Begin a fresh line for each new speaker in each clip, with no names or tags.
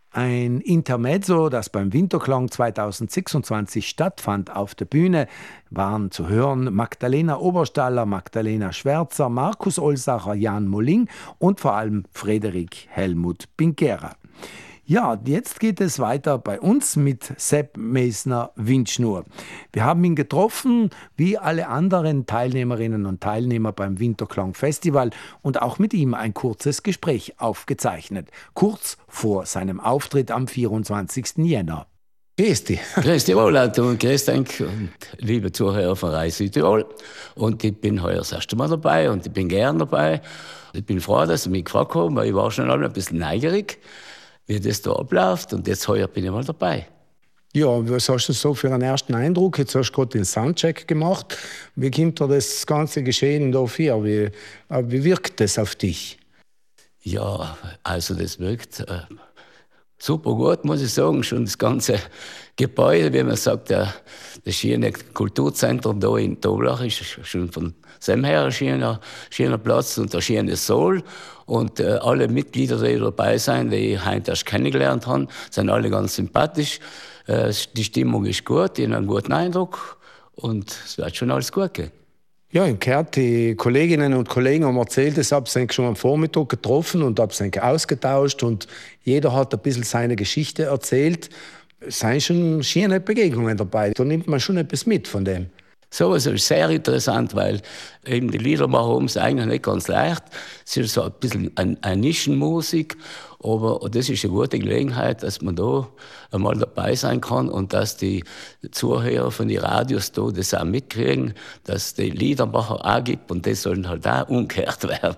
Ein Intermezzo, das beim Winterklang 2026 stattfand. Auf der Bühne waren zu hören Magdalena Oberstaller, Magdalena Schwärzer, Markus Olsacher, Jan Molling und vor allem Frederik Helmut Pinkera. Ja, jetzt geht es weiter bei uns mit Sepp Mesner-Windschnur. Wir haben ihn getroffen, wie alle anderen Teilnehmerinnen und Teilnehmer beim Winterklang Festival und auch mit ihm ein kurzes Gespräch aufgezeichnet, kurz vor seinem Auftritt am 24. Jänner.
Grüß dich. Grüß dich wohl, und grüß dich und liebe Zuhörer von Reis Südtirol. Und ich bin heuer das erste Mal dabei und ich bin gern dabei. Ich bin froh, dass Sie mich gefragt haben, weil ich war schon einmal ein bisschen neugierig, wie das da abläuft. Und jetzt heuer bin ich mal dabei.
Ja, was hast du so für einen ersten Eindruck? Jetzt hast du gerade den Soundcheck gemacht. Wie kommt dir das ganze Geschehen da vor? Wie wirkt das auf dich?
Ja, also das wirkt super gut, muss ich sagen. Schon das ganze Gebäude, wie man sagt, das schöne Kulturzentrum da in Toblach ist schon von dem her ein schöner Platz und ein schönes Saal. Und alle Mitglieder, die dabei sind, die ich heute erst kennengelernt habe, sind alle ganz sympathisch. Die Stimmung ist gut, ich habe einen guten Eindruck und es wird schon alles gut gehen.
Ja, im Kehrt, die Kolleginnen und Kollegen haben erzählt, es haben sich schon am Vormittag getroffen und haben sich ausgetauscht und jeder hat ein bisschen seine Geschichte erzählt. Es sind schon schöne Begegnungen dabei, da nimmt man schon etwas mit von dem.
So, es ist sehr interessant, weil eben die Liedermacher haben es eigentlich nicht ganz leicht. Es ist so ein bisschen eine Nischenmusik, aber das ist eine gute Gelegenheit, dass man da einmal dabei sein kann und dass die Zuhörer von den Radios da das auch mitkriegen, dass es die Liedermacher auch gibt und das sollen halt auch umgekehrt werden.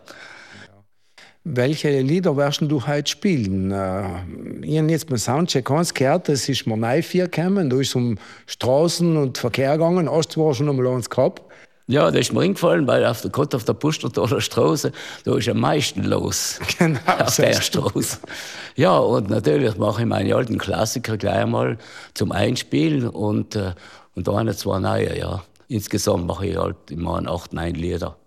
Welche Lieder wirst du heute spielen? Ich habe jetzt beim Soundcheck eins gehört, das ist mir neu vorgekommen. Da ist es um Straßen und Verkehr gegangen. Hast du schon einmal eins gehabt?
Ja, das ist mir eingefallen, weil gerade auf der Pustertaler Straße, da ist am meisten los.
Genau,
auf der Straße. Ja, und natürlich mache ich meine alten Klassiker gleich einmal zum Einspielen und eine, zwei neue, ja. Insgesamt mache ich halt immer 8, 9 Lieder.